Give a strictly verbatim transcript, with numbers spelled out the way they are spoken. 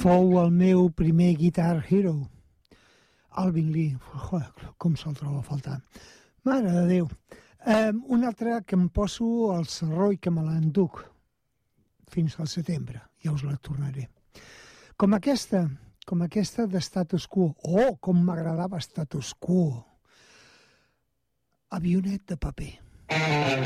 fou el meu primer Guitar Hero. Alvin Lee, joder, com se'l troba a faltar. Mare de Déu. Eh, un altre que em poso al sarró i que me l'enduc fins al setembre, ja us la tornaré. Com aquesta, com aquesta de Status Quo. Oh, com m'agradava Status Quo. Avionet de paper.